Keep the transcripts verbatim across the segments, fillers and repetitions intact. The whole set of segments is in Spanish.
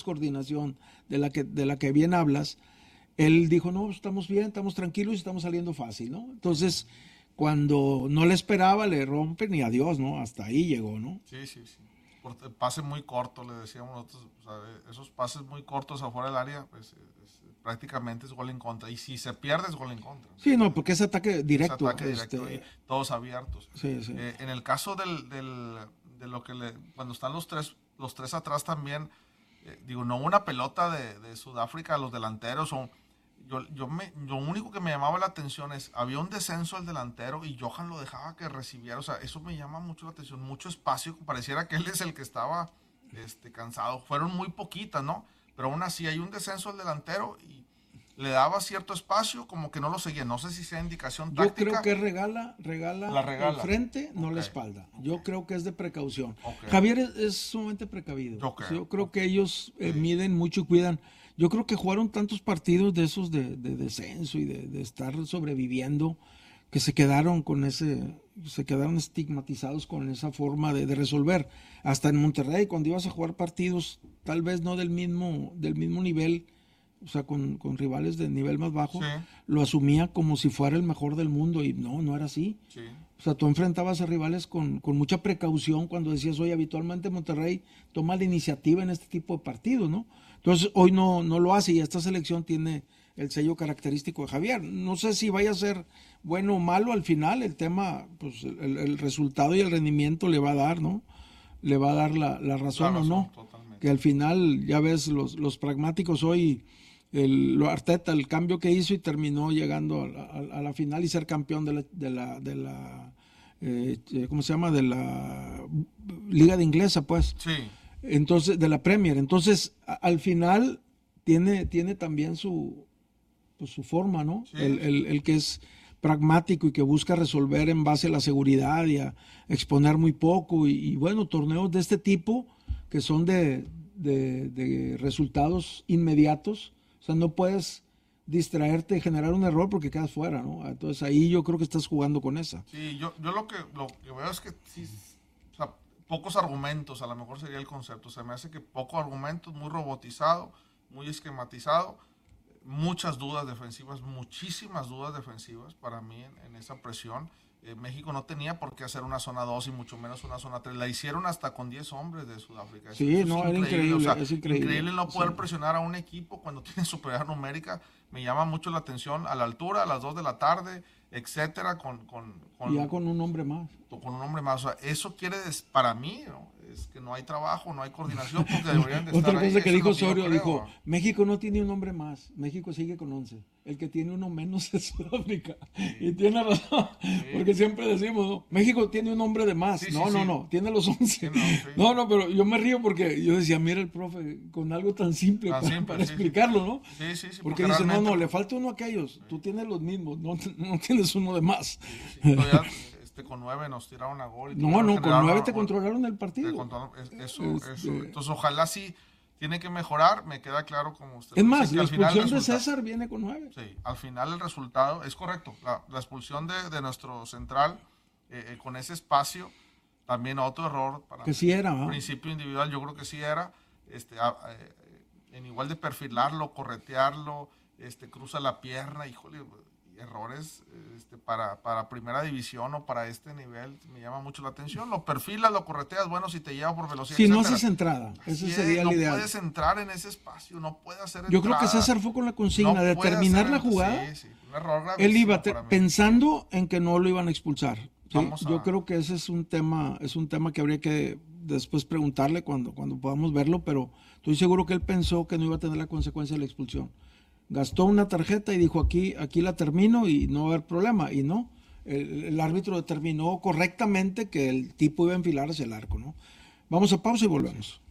coordinación de la que, de la que bien hablas, él dijo, no, estamos bien, estamos tranquilos y estamos saliendo fácil, ¿no? Entonces, cuando no le esperaba, le rompen y adiós, ¿no? Hasta ahí llegó, ¿no? Sí, sí, sí. Por pase muy corto, le decíamos nosotros, o sea, esos pases muy cortos afuera del área, pues es, prácticamente es gol en contra. Y si se pierde, es gol en contra. Sí, no, porque es ataque directo. Es ataque directo este... y todos abiertos. Sí, sí. Eh, en el caso del, del, de lo que le, cuando están los tres, los tres atrás también, eh, digo, no una pelota de, de Sudáfrica a los delanteros, o, yo, yo me, lo único que me llamaba la atención es, había un descenso al delantero y Johan lo dejaba que recibiera, o sea, eso me llama mucho la atención, mucho espacio, pareciera que él es el que estaba este, cansado, fueron muy poquitas, ¿no? Pero aún así hay un descenso al delantero y le daba cierto espacio, como que no lo seguía. No sé si sea indicación táctica. Yo creo que regala, regala, la regala. el frente, no okay. la espalda. Okay. Yo creo que es de precaución. Okay. Javier es, es sumamente precavido. Yo creo, Yo creo okay. que ellos eh, sí. miden mucho y cuidan. Yo creo que jugaron tantos partidos de esos de, de descenso y de, de estar sobreviviendo, que se quedaron con ese, se quedaron estigmatizados con esa forma de, de resolver. Hasta en Monterrey, cuando ibas a jugar partidos, tal vez no del mismo, del mismo nivel, o sea, con, con rivales de nivel más bajo, sí. lo asumía como si fuera el mejor del mundo, y no, no era así. Sí. O sea, tú enfrentabas a rivales con, con mucha precaución cuando decías, oye, habitualmente Monterrey toma la iniciativa en este tipo de partidos, ¿no? Entonces, hoy no, no lo hace, y esta selección tiene el sello característico de Javier. No sé si vaya a ser bueno o malo al final, el tema, pues el, el resultado y el rendimiento le va a dar, ¿no? Le va a dar la, la razón, la razón o no. Totalmente. Que al final, ya ves, los, los pragmáticos hoy... El, lo Arteta, el cambio que hizo y terminó llegando a la, a la final y ser campeón de la, de la, de la eh, ¿cómo se llama? De la Liga de Inglesa, pues. Sí. Entonces, de la Premier. Entonces, a, al final tiene, tiene también su, pues, su forma, ¿no? Sí. El, el, el que es pragmático y que busca resolver en base a la seguridad y a exponer muy poco. Y, y bueno, torneos de este tipo que son de, de, de resultados inmediatos. O sea, no puedes distraerte y generar un error porque quedas fuera, ¿no? Entonces ahí yo creo que estás jugando con esa. Sí, yo, yo lo, que, lo que veo es que sí, o sea, pocos argumentos, a lo mejor sería el concepto. Se me hace que pocos argumentos, muy robotizado, muy esquematizado, muchas dudas defensivas, muchísimas dudas defensivas para mí en, en esa presión. Eh, México no tenía por qué hacer una zona dos y mucho menos una zona tres. La hicieron hasta con diez hombres de Sudáfrica. Eso, sí, eso no, es era increíble. increíble, O sea, es increíble. Increíble no poder sí. presionar a un equipo cuando tiene superioridad numérica. Me llama mucho la atención a la altura, a las dos de la tarde, etcétera, con, con, con, y ya con un hombre más. Con un hombre más. O sea, eso quiere, des, para mí, ¿no? Es que no hay trabajo, no hay coordinación, porque deberían de Otra estar cosa ahí. que Eso dijo es lo que Osorio, yo dijo, creo. México no tiene un hombre más, México sigue con once. El que tiene uno menos es Sudáfrica. Sí. Y tiene razón, sí. Porque siempre decimos, ¿no? México tiene un hombre de más. Sí, no, sí, no, sí. no, tiene los once. Sí, no, sí. no, no, pero yo me río porque yo decía, mira el profe, con algo tan simple, Tan para, simple para sí, explicarlo, ¿no? Sí, sí, sí. Porque, porque dice, realmente... no, no, le falta uno a aquellos, sí. Tú tienes los mismos, no, no tienes uno de más. Sí, sí. Todavía, este, con nueve nos tiraron a gol. Y no, no, con nueve te controlaron el partido. Control, eso, este... eso. Entonces, ojalá sí tiene que mejorar, me queda claro como usted es más, dice, la expulsión de resulta... César viene con nueve. Sí, al final el resultado es correcto. La, la expulsión de, de nuestro central eh, eh, con ese espacio, también otro error. Para que sí era. ¿eh? Principio individual, yo creo que sí era. Este, a, a, en igual de perfilarlo, corretearlo, este, cruza la pierna, híjole, errores este, para, para primera división o para este nivel, me llama mucho la atención. Lo perfilas, lo correteas, bueno, si te lleva por velocidad, si etcétera. no haces entrada, ese sí, sería el no ideal. No puedes entrar en ese espacio, no puedes hacer Yo entrada. creo que César fue con la consigna no de terminar la jugada. Sí, sí, un error él iba te, pensando en que no lo iban a expulsar. ¿sí? A... Yo creo que ese es un tema, es un tema que habría que después preguntarle cuando, cuando podamos verlo, pero estoy seguro que él pensó que no iba a tener la consecuencia de la expulsión. Gastó una tarjeta y dijo, aquí, aquí la termino y no va a haber problema. Y no, el, el árbitro determinó correctamente que el tipo iba a enfilar hacia el arco, ¿no? Vamos a pausa y volvemos.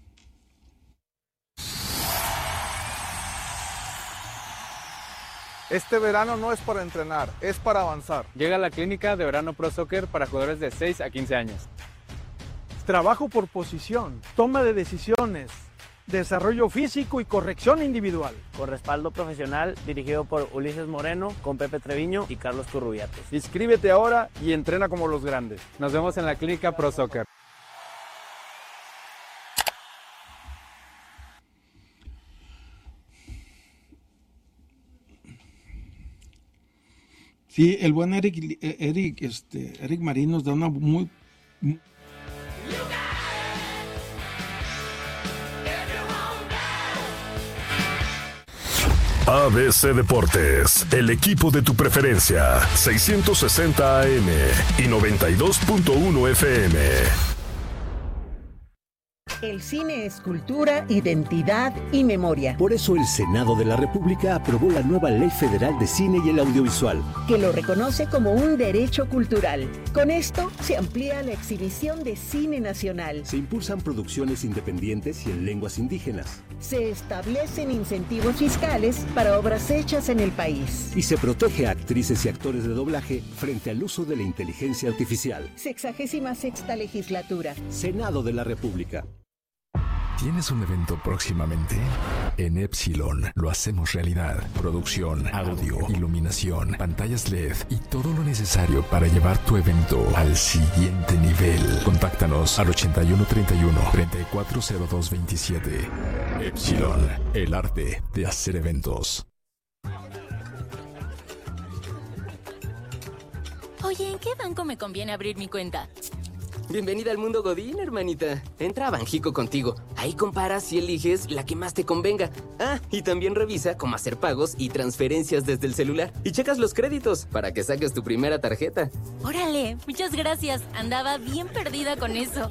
Este verano no es para entrenar, es para avanzar. Llega la clínica de verano Pro Soccer para jugadores de seis a quince años. Trabajo por posición, toma de decisiones, desarrollo físico y corrección individual. Con respaldo profesional dirigido por Ulises Moreno, con Pepe Treviño y Carlos Currubiates. Inscríbete ahora y entrena como los grandes. Nos vemos en la clínica Pro Soccer. Sí, el buen Eric, Eric, este, Eric Marín nos da una muy... muy... A B C Deportes, el equipo de tu preferencia, seiscientos sesenta A M y noventa y dos punto uno F M. El cine es cultura, identidad y memoria. Por eso el Senado de la República aprobó la nueva Ley Federal de Cine y el Audiovisual, que lo reconoce como un derecho cultural. Con esto se amplía la exhibición de cine nacional. Se impulsan producciones independientes y en lenguas indígenas. Se establecen incentivos fiscales para obras hechas en el país. Y se protege a actrices y actores de doblaje frente al uso de la inteligencia artificial. Sexagésima sexta legislatura. Senado de la República. ¿Tienes un evento próximamente? En Epsilon lo hacemos realidad. Producción, audio, iluminación, pantallas L E D y todo lo necesario para llevar tu evento al siguiente nivel. Contáctanos al ochenta y uno treinta y uno, treinta y cuatro cero dos veintisiete. Epsilon, el arte de hacer eventos. Oye, ¿en qué banco me conviene abrir mi cuenta? Bienvenida al mundo Godín, hermanita. Entra a Banjico contigo. Ahí comparas y eliges la que más te convenga. Ah, y también revisa cómo hacer pagos y transferencias desde el celular. Y checas los créditos para que saques tu primera tarjeta. Órale, muchas gracias. Andaba bien perdida con eso.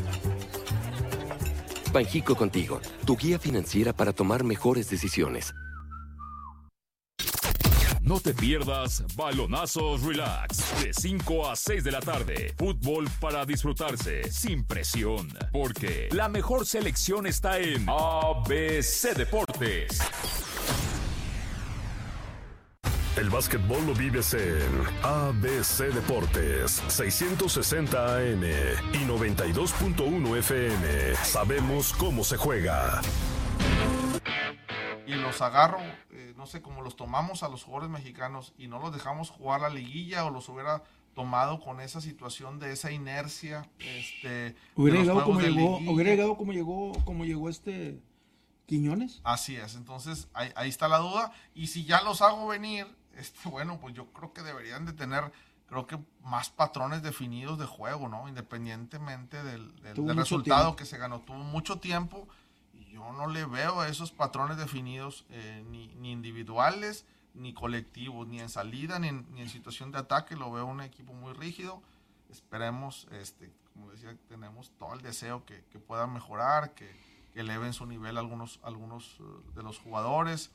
Banjico contigo, tu guía financiera para tomar mejores decisiones. No te pierdas Balonazos Relax, de cinco a seis de la tarde. Fútbol para disfrutarse, sin presión. Porque la mejor selección está en A B C Deportes. El básquetbol lo vives en A B C Deportes, seiscientos sesenta A M y noventa y dos punto uno F M. Sabemos cómo se juega. Y los agarro, eh, no sé, como los tomamos a los jugadores mexicanos y no los dejamos jugar la liguilla o los hubiera tomado con esa situación de esa inercia. Este, hubiera llegado como llegó, hubiera llegado como llegó, como llegó este Quiñones. Así es, entonces ahí, ahí está la duda. Y si ya los hago venir, este, bueno, pues yo creo que deberían de tener, creo que más patrones definidos de juego, ¿no? Independientemente del, del, del resultado tiempo. que se ganó. Tuvo mucho tiempo. Yo no le veo esos patrones definidos, eh, ni, ni individuales, ni colectivos, ni en salida, ni en, ni en situación de ataque. Lo veo un equipo muy rígido. Esperemos, este, como decía, tenemos todo el deseo que, que puedan mejorar, que, que eleven su nivel algunos, algunos uh, de los jugadores.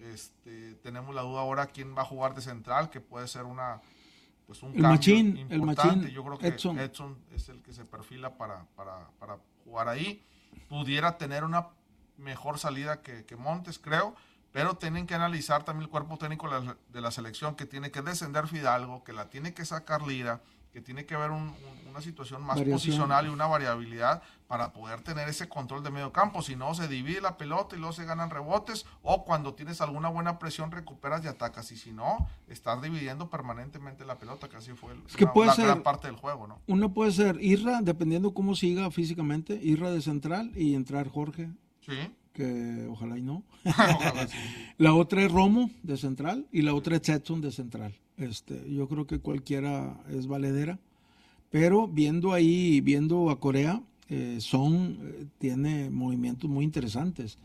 Este, tenemos la duda ahora quién va a jugar de central, que puede ser una, pues un el cambio machín, importante. El machín, Yo creo que Edson. Edson es el que se perfila para, para, para jugar ahí. Pudiera tener una mejor salida que, que Montes, creo, pero tienen que analizar también el cuerpo técnico de la, de la selección, que tiene que descender Fidalgo, que la tiene que sacar Lira, que tiene que haber un, un, una situación más Variación. posicional y una variabilidad para poder tener ese control de medio campo. Si no, se divide la pelota y luego se ganan rebotes, o cuando tienes alguna buena presión recuperas y atacas, y si no, estás dividiendo permanentemente la pelota, que así fue el, es que una, puede la ser, gran parte del juego, ¿no? Uno puede ser Irra, dependiendo cómo siga físicamente, Irra de central y entrar Jorge. Sí. Que ojalá y no. Ojalá, sí. La otra es Romo de central y la otra es Edson de central. Este, yo creo que cualquiera es valedera, pero viendo ahí, viendo a Corea, eh, Son eh, tiene movimientos muy interesantes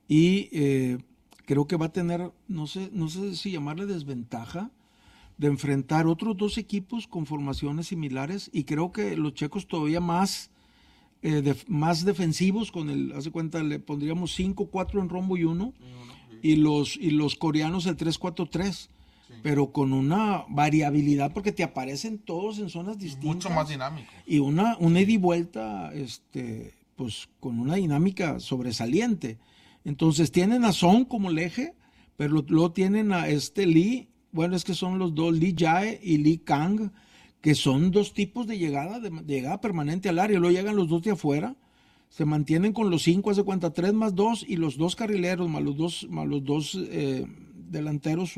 y eh, creo que va a tener, no sé, no sé si llamarle desventaja de enfrentar otros dos equipos con formaciones similares, y creo que los checos todavía más Eh, de, más defensivos, con el, hace cuenta, le pondríamos cinco cuatro en rombo y uno, y, uno, sí. y los y los coreanos el tres cuatro tres, sí. pero con una variabilidad porque te aparecen todos en zonas distintas. Mucho más dinámico. Y una, una ida y vuelta, este, pues con una dinámica sobresaliente. Entonces tienen a Son como el eje, pero luego tienen a este Lee, bueno, es que son los dos, Lee Jae y Lee Kang, que son dos tipos de llegada, de, de llegada permanente al área. Luego llegan los dos de afuera, se mantienen con los cinco, hace cuenta, tres más dos, y los dos carrileros, más los dos, más los dos eh, delanteros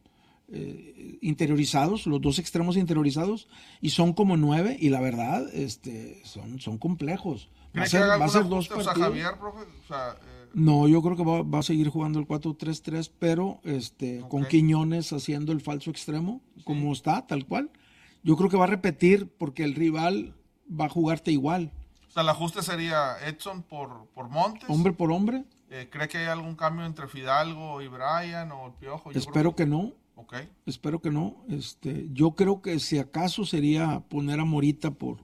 eh, interiorizados, los dos extremos interiorizados, y son como nueve, y la verdad, este, son, son complejos. Va a ser, va a ser dos partidos. O sea, Javier, profe, o sea, eh, No, yo creo que va, va a seguir jugando el cuatro tres tres, pero este, okay. con Quiñones haciendo el falso extremo, sí. como está, tal cual. Yo creo que va a repetir porque el rival va a jugarte igual. O sea, el ajuste sería Edson por, por Montes. Hombre por hombre. Eh, ¿Cree que hay algún cambio entre Fidalgo y Brian o el Piojo? Yo Espero que... que no. Okay. Espero que no. Este, yo creo que si acaso sería poner a Morita por,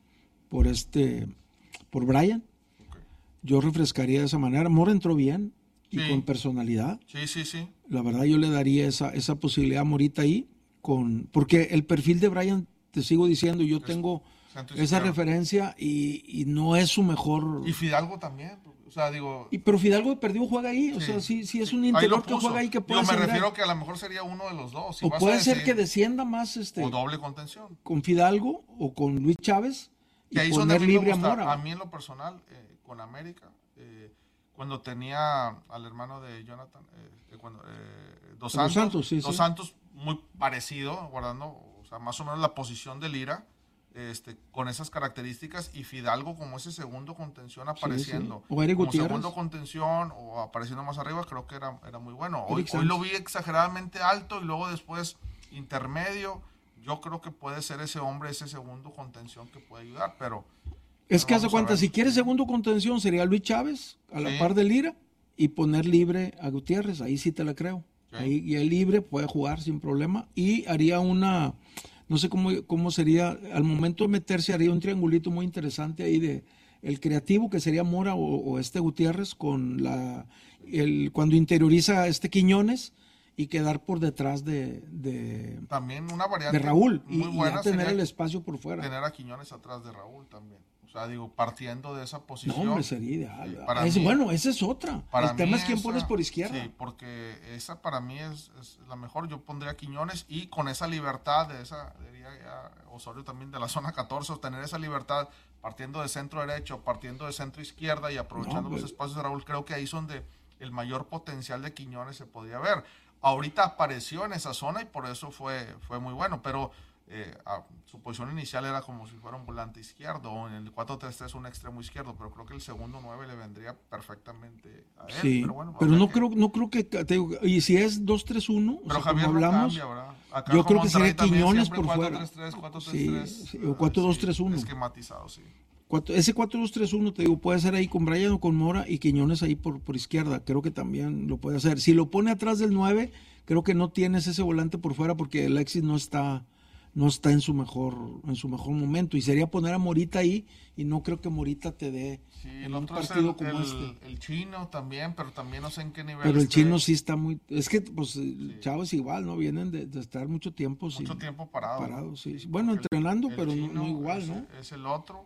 por este, por Brian. Okay. Yo refrescaría de esa manera. Mora entró bien y sí. con personalidad. Sí, sí, sí. La verdad yo le daría esa, esa posibilidad a Morita ahí, con, porque el perfil de Brian, te sigo diciendo, yo es, tengo esa referencia y, y no es su mejor. Y Fidalgo también. O sea, digo... Y, pero Fidalgo perdió, juega ahí. Sí. O sea, sí, sí es un interior que juega ahí que puede Yo me refiero a que a lo mejor sería uno de los dos. Si o puede ser decir, que descienda más este... O doble contención. Con Fidalgo o con Luis Chávez. Y, y ahí poner libre a Mora. A mí en lo personal, eh, con América, eh, cuando tenía al hermano de Jonathan, eh, cuando, eh, Dos Santos, Dos Santos, sí, Dos sí. Santos muy parecido, guardando, o sea, más o menos la posición de Lira. Este, con esas características y Fidalgo como ese segundo contención apareciendo sí, sí. O Eric como Gutiérrez. segundo contención o apareciendo más arriba, creo que era, era muy bueno. Hoy, hoy lo vi exageradamente alto y luego después intermedio. Yo creo que puede ser ese hombre, ese segundo contención que puede ayudar, pero es que hace cuenta, si quiere segundo contención sería Luis Chávez a la sí. par de Lira y poner libre a Gutiérrez, ahí sí te la creo. Sí. Ahí, y el libre puede jugar sin problema y haría una... No sé cómo, cómo sería, al momento de meterse haría un triangulito muy interesante ahí de el creativo que sería Mora o, o este Gutiérrez con la el cuando interioriza a este Quiñones y quedar por detrás de, de también una variante de Raúl muy y, buena y tener el espacio por fuera. Tener a Quiñones atrás de Raúl también. O sea, digo, partiendo de esa posición. No, hombre, sería ideal. Eh, para es, mí, bueno, esa es otra. Para el tema es quién esa, pones por izquierda. Sí, porque esa para mí es, es la mejor. Yo pondría a Quiñones y con esa libertad de esa, diría ya Osorio también de la zona catorce, tener esa libertad partiendo de centro derecho, partiendo de centro izquierda y aprovechando no, los espacios de Raúl, creo que ahí es donde el mayor potencial de Quiñones se podía ver. Ahorita apareció en esa zona y por eso fue, fue muy bueno, pero... Eh, a, su posición inicial era como si fuera un volante izquierdo o en el cuatro tres tres un extremo izquierdo, pero creo que el segundo nueve le vendría perfectamente a él. Sí, pero, bueno, pero no que... creo no creo que te digo, y si es dos tres uno, pero o sea, Javier como hablamos, no cambia, ¿verdad? yo creo que sería Quiñones por cuatro, fuera. tres, tres, cuatro, tres, tres, sí, sí, o cuatro dos tres uno. Esquematizado, sí. Cuatro, ese cuatro dos tres uno, te digo, puede ser ahí con Brian o con Mora y Quiñones ahí por, por izquierda. Creo que también lo puede hacer. Si lo pone atrás del nueve, creo que no tienes ese volante por fuera porque Alexis no está no está en su mejor en su mejor momento y sería poner a Morita ahí y no creo que Morita te dé sí, en un partido el, como el, este. El chino también, pero también no sé en qué nivel. Pero el esté. Chino sí está muy, es que pues sí. Chávez igual, ¿no? Vienen de, de estar mucho tiempo mucho sin, tiempo parado. parado ¿no? sí. Bueno, el, entrenando, el pero no, no igual, es, ¿no? Es el otro.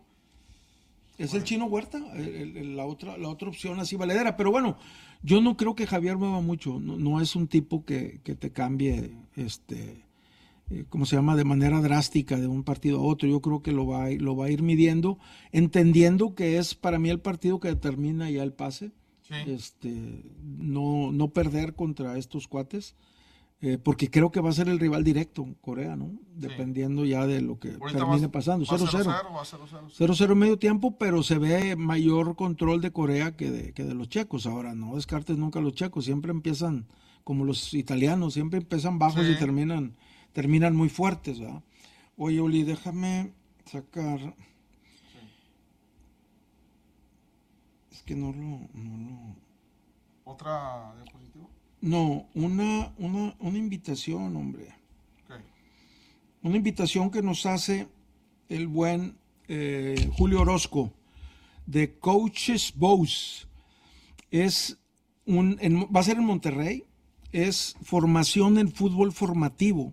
Es bueno. El Chino Huerta, el, el, la otra la otra opción así valedera, pero bueno, yo no creo que Javier mueva mucho, no, no es un tipo que, que te cambie este Eh, ¿cómo se llama? De manera drástica de un partido a otro. Yo creo que lo va, a, lo va a ir midiendo, entendiendo que es para mí el partido que determina ya el pase. Sí. Este, no, no perder contra estos cuates, eh, porque creo que va a ser el rival directo, Corea, ¿no? Dependiendo sí. ya de lo que ahorita termine va, pasando. cero cero. cero cero en medio tiempo, pero se ve mayor control de Corea que de, que de los checos. Ahora, no descartes nunca a los checos, siempre empiezan como los italianos, siempre empiezan bajos sí. y terminan... terminan muy fuertes, ¿verdad? Oye, Oli, déjame sacar... Sí. Es que no lo, no lo... ¿Otra diapositiva? No, una, una, una invitación, hombre. Okay. Una invitación que nos hace el buen eh, Julio Orozco, de Coaches Bows. Es un, en, va a ser en Monterrey, es formación en fútbol formativo.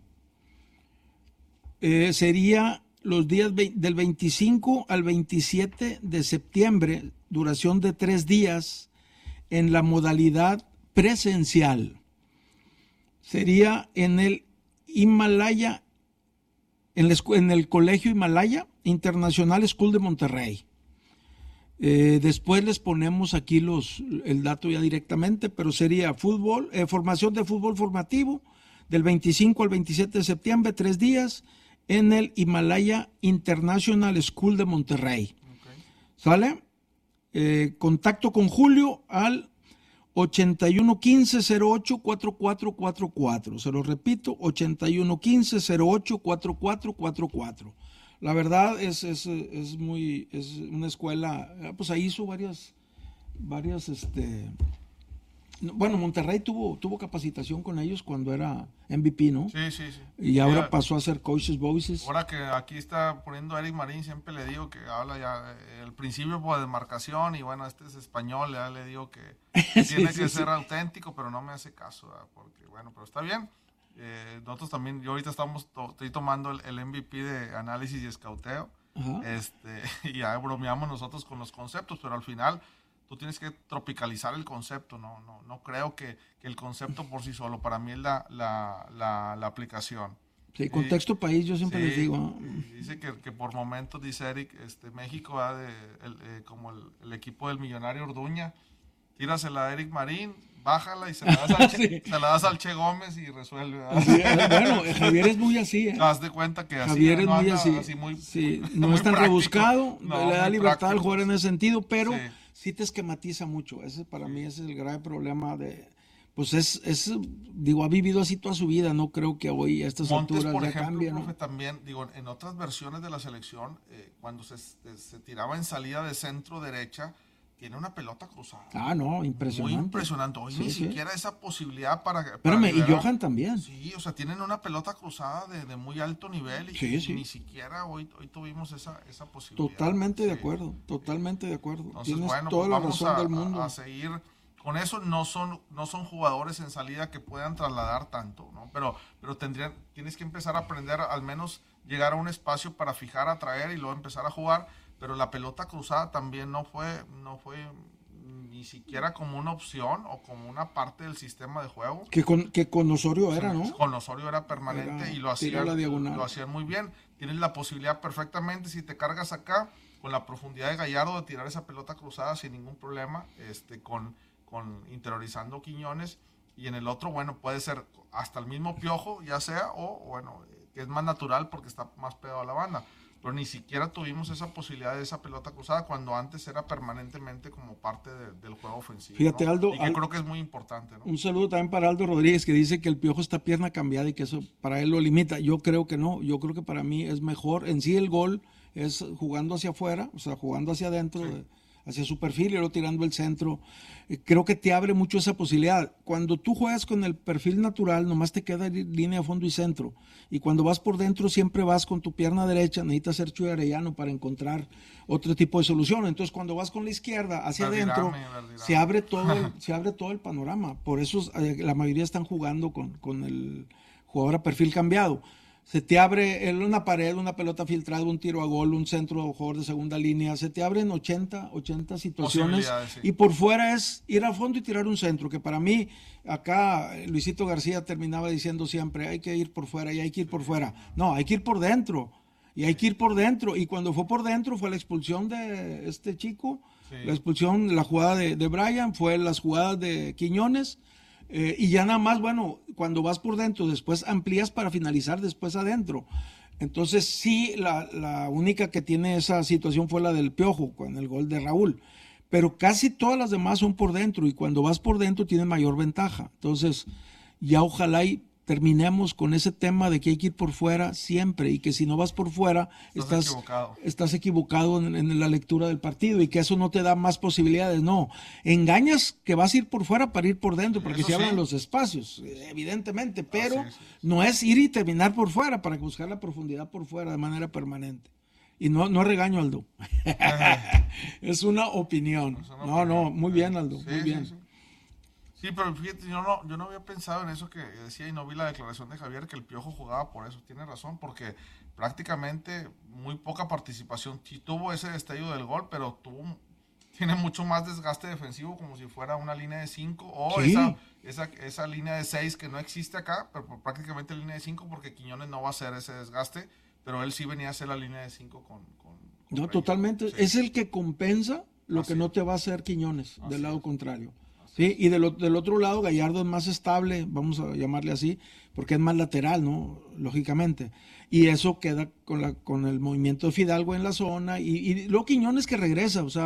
Eh, sería los días ve- del veinticinco al veintisiete de septiembre, duración de tres días, en la modalidad presencial. Sería en el Himalaya, en, la, en el Colegio Himalaya International School de Monterrey. Eh, después les ponemos aquí los, el dato ya directamente, pero sería fútbol, eh, formación de fútbol formativo del veinticinco al veintisiete de septiembre, tres días, en el Himalaya International School de Monterrey. Okay. ¿Sale? Eh, contacto con Julio al ochenta y uno quince cero ocho cuatro cuatro cuatro cuatro. Se lo repito, ochenta y uno quince cero ocho cuatro cuatro cuatro cuatro. La verdad es, es, es muy, es una escuela, pues ahí hizo varias, varias, este, bueno, Monterrey tuvo, tuvo capacitación con ellos cuando era M V P, ¿no? Sí, sí, sí. Y ahora ya, pasó a ser Coaches Voices. Ahora que aquí está poniendo Eric Marín, siempre le digo que habla ya eh, el principio pues, de demarcación, y bueno, este es español, ya le digo que, que Sí, tiene sí, que sí. ser auténtico, pero no me hace caso, ¿verdad? Porque bueno, pero está bien. Eh, nosotros también, yo ahorita estamos, to, estoy tomando el, el M V P de análisis y escauteo, este, y ya bromeamos nosotros con los conceptos, pero al final tú tienes que tropicalizar el concepto, no, no, no creo que, que el concepto por sí solo, para mí es la, la, la, la aplicación. Sí, contexto país, yo siempre sí, les digo. ¿no? Dice que, que por momentos, dice Eric, este, México va de, el, eh, como el, el equipo del millonario Orduña, tírasela a Eric Marín, bájala y se la das al, che, sí. se la das al Che Gómez y resuelve. Así es, bueno, Javier es muy así. ¿eh? Haz de cuenta que así. Javier es no muy anda, así. así muy, sí, muy, no muy es tan práctico. rebuscado, No, le da libertad práctico. al jugador en ese sentido, pero sí, sí te esquematiza mucho. Ese para sí. mí es el grave problema de... Pues es, es, digo, ha vivido así toda su vida, no creo que hoy a estas Montes, alturas por ya ejemplo, cambie, profe, ¿no? también, digo, en otras versiones de la selección, eh, cuando se, se tiraba en salida de centro derecha, tiene una pelota cruzada. Ah, no, impresionante. Muy impresionante. Hoy sí, ni sí. siquiera esa posibilidad para... para Espérame, liberar. y Johan también. Sí, o sea, tienen una pelota cruzada de, de muy alto nivel y, sí, y sí. ni siquiera hoy, hoy tuvimos esa, esa posibilidad. Totalmente sí. de acuerdo, totalmente de acuerdo. Entonces, Tienes bueno, toda pues la vamos razón a, del mundo. A, a seguir... Con eso no son, no son jugadores en salida que puedan trasladar tanto, ¿no? Pero, pero tendrían, tienes que empezar a aprender, al menos llegar a un espacio para fijar, atraer y luego empezar a jugar. Pero la pelota cruzada también no fue, no fue ni siquiera como una opción o como una parte del sistema de juego. Que con, que con Osorio era, ¿no? Con Osorio era permanente era, y lo hacían, lo hacían muy bien. Tienes la posibilidad perfectamente, si te cargas acá, con la profundidad de Gallardo, de tirar esa pelota cruzada sin ningún problema, este, con... con interiorizando Quiñones, y en el otro, bueno, puede ser hasta el mismo Piojo, ya sea, o bueno, que es más natural porque está más pegado a la banda, pero ni siquiera tuvimos esa posibilidad de esa pelota cruzada cuando antes era permanentemente como parte de, del juego ofensivo. Fíjate, ¿no? Aldo, y que Al... creo que es muy importante, ¿no? Un saludo también para Aldo Rodríguez, que dice que el Piojo está pierna cambiada y que eso para él lo limita. Yo creo que no, yo creo que para mí es mejor, en sí el gol es jugando hacia afuera, o sea, jugando hacia adentro, sí. de, hacia su perfil y luego tirando el centro. Eh, creo que te abre mucho esa posibilidad. Cuando tú juegas con el perfil natural, nomás te queda línea de fondo y centro. Y cuando vas por dentro, siempre vas con tu pierna derecha, necesitas ser Chuy Arellano para encontrar otro tipo de solución. Entonces, cuando vas con la izquierda hacia adentro, se abre todo el, se abre todo el panorama. Por eso eh, la mayoría están jugando con, con el jugador a perfil cambiado. Se te abre una pared, una pelota filtrada, un tiro a gol, un centro jugador de segunda línea, se te abren ochenta, ochenta situaciones sí. y por fuera es ir al fondo y tirar un centro, que para mí acá Luisito García terminaba diciendo siempre hay que ir por fuera y hay que ir por fuera. No, hay que ir por dentro y hay que ir por dentro, y cuando fue por dentro fue la expulsión de este chico, sí. la expulsión, la jugada de, de Brian, fue las jugadas de Quiñones. Eh, y ya nada más, bueno, cuando vas por dentro, después amplías para finalizar después adentro. Entonces sí, la, la única que tiene esa situación fue la del Piojo, con el gol de Raúl. Pero casi todas las demás son por dentro, y cuando vas por dentro tienes mayor ventaja. Entonces ya ojalá y terminemos con ese tema de que hay que ir por fuera siempre, y que si no vas por fuera estás, estás equivocado, estás equivocado en, en la lectura del partido, y que eso no te da más posibilidades. No, engañas que vas a ir por fuera para ir por dentro, porque eso se sí. abren los espacios, evidentemente, pero ah, sí, sí, sí. no es ir y terminar por fuera para buscar la profundidad por fuera de manera permanente. Y no, no regaño, Aldo. Es una opinión. Es una no, opinión. no, muy bien, Aldo, sí, muy bien. Sí, sí. Sí, pero fíjate, yo no, yo no había pensado en eso que decía, y no vi la declaración de Javier, que el Piojo jugaba por eso. Tiene razón, porque prácticamente muy poca participación. Sí tuvo ese destello del gol, pero tuvo, tiene mucho más desgaste defensivo, como si fuera una línea de cinco, o sí. esa, esa, esa línea de seis que no existe acá, pero prácticamente línea de cinco, porque Quiñones no va a hacer ese desgaste, pero él sí venía a hacer la línea de cinco con... con, con no, Reyes. Totalmente. Sí. Es el que compensa lo Así que no te va a hacer Quiñones, Así del lado es. contrario. Sí, y del, del otro lado Gallardo es más estable, vamos a llamarle así, porque es más lateral, ¿no? Lógicamente. Y eso queda con, la, con el movimiento de Fidalgo en la zona, y, y luego Quiñones que regresa, o sea,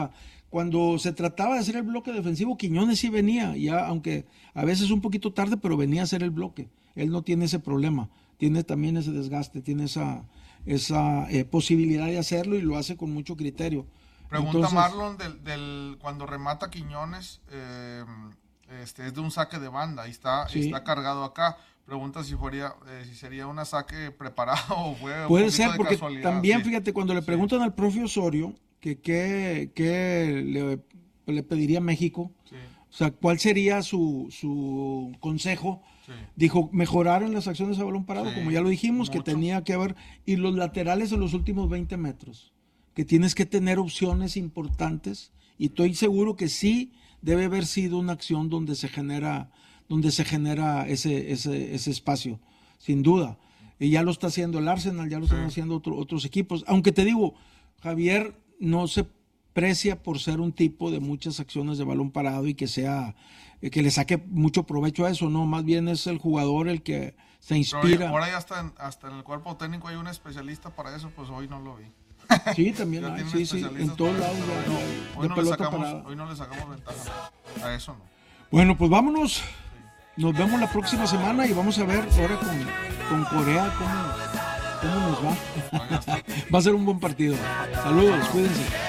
cuando se trataba de hacer el bloque defensivo, Quiñones sí venía, ya aunque a veces un poquito tarde, pero venía a hacer el bloque. Él no tiene ese problema, tiene también ese desgaste, tiene esa, esa eh, posibilidad de hacerlo y lo hace con mucho criterio. Pregunta Entonces, Marlon, del, del, cuando remata Quiñones, eh, este, es de un saque de banda, y está, Sí. está cargado acá. Pregunta si, fuera, eh, si sería un saque preparado o fue un puede poquito ser, de porque casualidad. también, Sí. fíjate, cuando le preguntan al profe Osorio que qué que le, le pediría a México, Sí. o sea, cuál sería su, su consejo, Sí. dijo, mejorar en las acciones a balón parado, Sí, como ya lo dijimos, mucho. que tenía que haber, y los laterales en los últimos veinte metros, que tienes que tener opciones importantes, y estoy seguro que sí debe haber sido una acción donde se genera, donde se genera ese, ese, ese espacio, sin duda. Y ya lo está haciendo el Arsenal, ya lo están haciendo otro, otros equipos. Aunque te digo, Javier no se precia por ser un tipo de muchas acciones de balón parado y que sea, eh, que le saque mucho provecho a eso, no, más bien es el jugador el que se Pero inspira. ahora ya hasta en, hasta en el cuerpo técnico hay un especialista para eso, pues hoy no lo vi. Sí, también Ya hay, tienen sí, sí, especialistas en todos para lados eso. de- Hoy no- de- hoy de no le pelota sacamos- parada. hoy no le sacamos ventaja a eso, no. Bueno, pues vámonos. Nos vemos la próxima semana y vamos a ver ahora con, con Corea cómo, cómo nos va. Va a ser un buen partido. Saludos, cuídense.